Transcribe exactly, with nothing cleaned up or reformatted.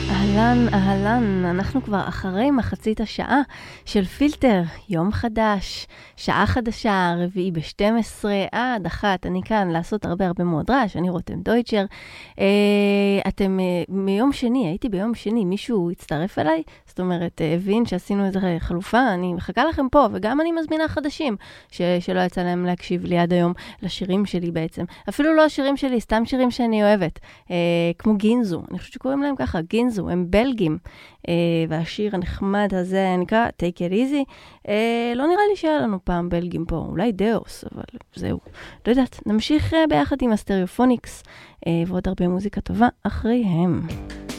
אהלן, אהלן, אנחנו כבר אחרי מחצית השעה של פילטר, יום חדש, שעה חדשה, רביעי ב-שתים עשרה עד אחת, אני כאן לעשות הרבה הרבה מאוד רעש, אני רותם דויטשר. אה, אתם אה, מיום שני, הייתי ביום שני, מישהו הצטרף אליי? זאת אומרת, הבין שעשינו איזו חלופה, אני מחכה לכם פה, וגם אני מזמינה חדשים, ש- שלא יצא להם להקשיב לי עד היום לשירים שלי בעצם. אפילו לא השירים שלי, סתם שירים שאני אוהבת, אה, כמו גינזו, אני חושבת שקוראים להם ככה, גינזו. הם בלגים, אה, והשיר הנחמד הזה נקרא Take It Easy. אה, לא נראה לי שהיה לנו פעם בלגים פה, אולי דאוס, אבל זהו. לא יודעת, נמשיך אה, ביחד עם הסטריאופוניקס, אה, ועוד הרבה מוזיקה טובה אחריהם.